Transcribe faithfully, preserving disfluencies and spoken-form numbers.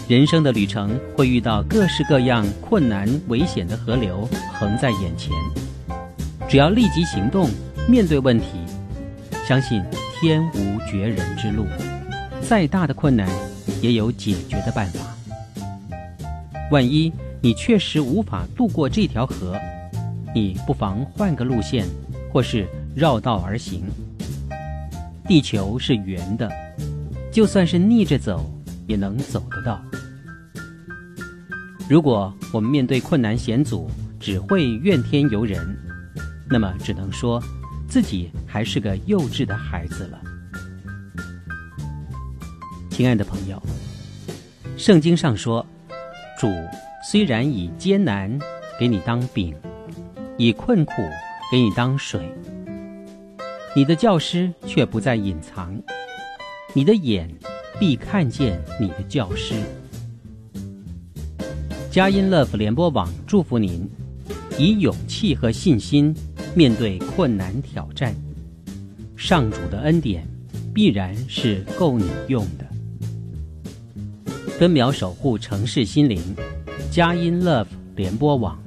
人生的旅程会遇到各式各样困难危险的河流横在眼前，只要立即行动，面对问题，相信天无绝人之路，再大的困难也有解决的办法。万一你确实无法渡过这条河，你不妨换个路线，或是绕道而行。地球是圆的，就算是逆着走也能走得到。如果我们面对困难险阻只会怨天尤人，那么只能说自己还是个幼稚的孩子了。亲爱的朋友，圣经上说，主虽然以艰难给你当饼，以困苦给你当水，你的教师却不再隐藏，你的眼必看见你的教师。佳音 Love 联播网祝福您，以勇气和信心面对困难挑战，上主的恩典必然是够你用的。分秒守护城市心灵，佳音 Love 联播网。